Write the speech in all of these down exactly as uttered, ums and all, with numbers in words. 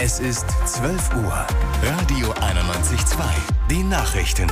Es ist zwölf Uhr. Radio einundneunzig Komma zwei. Die Nachrichten.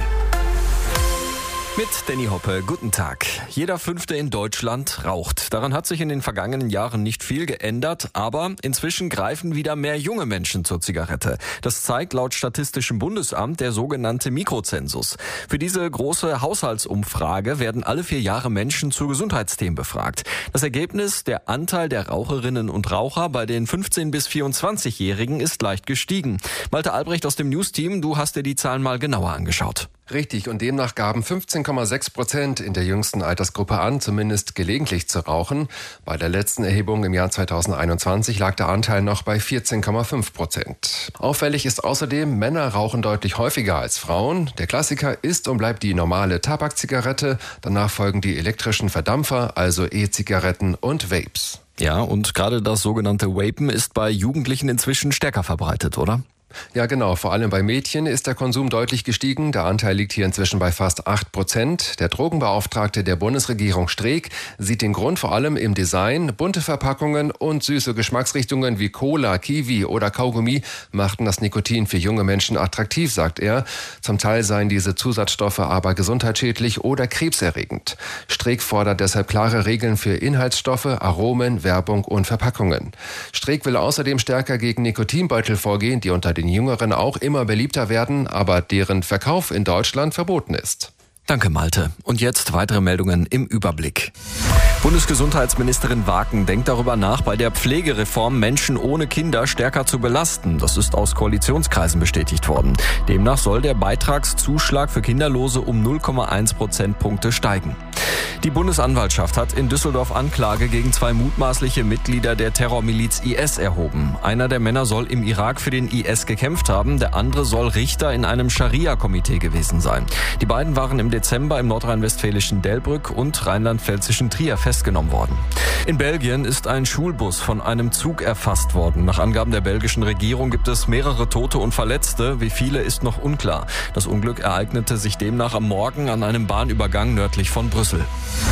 Mit Danny Hoppe, guten Tag. Jeder Fünfte in Deutschland raucht. Daran hat sich in den vergangenen Jahren nicht viel geändert, aber inzwischen greifen wieder mehr junge Menschen zur Zigarette. Das zeigt laut Statistischem Bundesamt der sogenannte Mikrozensus. Für diese große Haushaltsumfrage werden alle vier Jahre Menschen zu Gesundheitsthemen befragt. Das Ergebnis: der Anteil der Raucherinnen und Raucher bei den fünfzehn- bis vierundzwanzigjährigen ist leicht gestiegen. Malte Albrecht aus dem News-Team, du hast dir die Zahlen mal genauer angeschaut. Richtig, und demnach gaben fünfzehn Komma sechs Prozent in der jüngsten Altersgruppe an, zumindest gelegentlich zu rauchen. Bei der letzten Erhebung im Jahr zweitausendeinundzwanzig lag der Anteil noch bei vierzehn Komma fünf Prozent. Auffällig ist außerdem, Männer rauchen deutlich häufiger als Frauen. Der Klassiker ist und bleibt die normale Tabakzigarette. Danach folgen die elektrischen Verdampfer, also E-Zigaretten und Vapes. Ja, und gerade das sogenannte Vapen ist bei Jugendlichen inzwischen stärker verbreitet, oder? Ja, genau. Vor allem bei Mädchen ist der Konsum deutlich gestiegen. Der Anteil liegt hier inzwischen bei fast acht Prozent. Der Drogenbeauftragte der Bundesregierung Streeck sieht den Grund vor allem im Design. Bunte Verpackungen und süße Geschmacksrichtungen wie Cola, Kiwi oder Kaugummi machten das Nikotin für junge Menschen attraktiv, sagt er. Zum Teil seien diese Zusatzstoffe aber gesundheitsschädlich oder krebserregend. Streeck fordert deshalb klare Regeln für Inhaltsstoffe, Aromen, Werbung und Verpackungen. Streeck will außerdem stärker gegen Nikotinbeutel vorgehen, die unter den Jüngeren auch immer beliebter werden, aber deren Verkauf in Deutschland verboten ist. Danke, Malte. Und jetzt weitere Meldungen im Überblick. Bundesgesundheitsministerin Waken denkt darüber nach, bei der Pflegereform Menschen ohne Kinder stärker zu belasten. Das ist aus Koalitionskreisen bestätigt worden. Demnach soll der Beitragszuschlag für Kinderlose um null Komma eins Prozentpunkte steigen. Die Bundesanwaltschaft hat in Düsseldorf Anklage gegen zwei mutmaßliche Mitglieder der Terrormiliz I S erhoben. Einer der Männer soll im Irak für den I S gekämpft haben, der andere soll Richter in einem Scharia-Komitee gewesen sein. Die beiden waren im Dezember im nordrhein-westfälischen Delbrück und rheinland-pfälzischen Trier festgenommen worden. In Belgien ist ein Schulbus von einem Zug erfasst worden. Nach Angaben der belgischen Regierung gibt es mehrere Tote und Verletzte. Wie viele ist noch unklar. Das Unglück ereignete sich demnach am Morgen an einem Bahnübergang nördlich von Brüssel.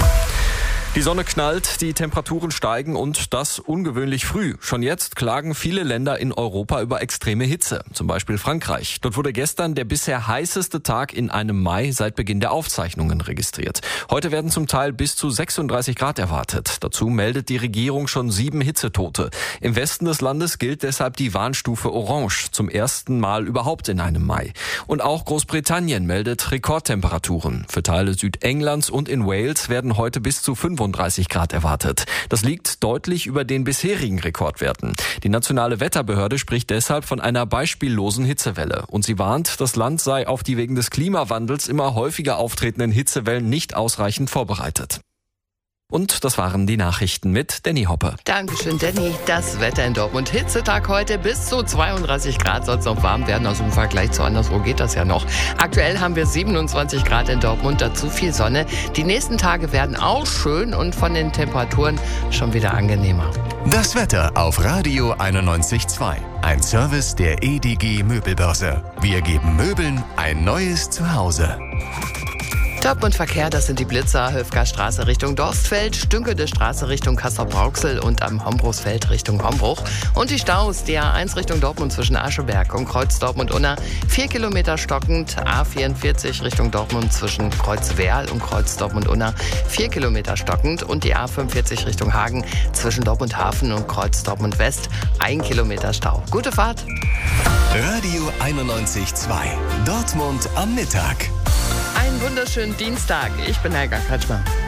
Die Sonne knallt, die Temperaturen steigen und das ungewöhnlich früh. Schon jetzt klagen viele Länder in Europa über extreme Hitze, zum Beispiel Frankreich. Dort wurde gestern der bisher heißeste Tag in einem Mai seit Beginn der Aufzeichnungen registriert. Heute werden zum Teil bis zu sechsunddreißig Grad erwartet. Dazu meldet die Regierung schon sieben Hitzetote. Im Westen des Landes gilt deshalb die Warnstufe Orange, zum ersten Mal überhaupt in einem Mai. Und auch Großbritannien meldet Rekordtemperaturen. Für Teile Südenglands und in Wales werden heute bis zu fünfunddreißig Grad erwartet. Das liegt deutlich über den bisherigen Rekordwerten. Die nationale Wetterbehörde spricht deshalb von einer beispiellosen Hitzewelle. Und sie warnt, das Land sei auf die wegen des Klimawandels immer häufiger auftretenden Hitzewellen nicht ausreichend vorbereitet. Und das waren die Nachrichten mit Danny Hoppe. Dankeschön, Danny. Das Wetter in Dortmund. Hitzetag heute, bis zu zweiunddreißig Grad soll es noch warm werden. Also im Vergleich zu anderswo geht das ja noch. Aktuell haben wir siebenundzwanzig Grad in Dortmund, dazu viel Sonne. Die nächsten Tage werden auch schön und von den Temperaturen schon wieder angenehmer. Das Wetter auf Radio einundneunzig Komma zwei. Ein Service der E D G Möbelbörse. Wir geben Möbeln ein neues Zuhause. Top und Verkehr, das sind die Blitzer, Höfgerstraße Richtung Dorstfeld, Stünkede Straße Richtung Castrop-Rauxel und am Hombruchsfeld Richtung Hombruch. Und die Staus, die A eins Richtung Dortmund zwischen Ascheberg und Kreuz Dortmund-Unna, vier Kilometer stockend, A vierundvierzig Richtung Dortmund zwischen Kreuz Werl und Kreuz Dortmund-Unna, vier Kilometer stockend und die A fünfundvierzig Richtung Hagen zwischen Dortmund Hafen und Kreuz Dortmund West, ein Kilometer Stau. Gute Fahrt! Radio einundneunzig Komma zwei. Dortmund am Mittag. Einen wunderschönen Dienstag. Ich bin Helga Kretschmer.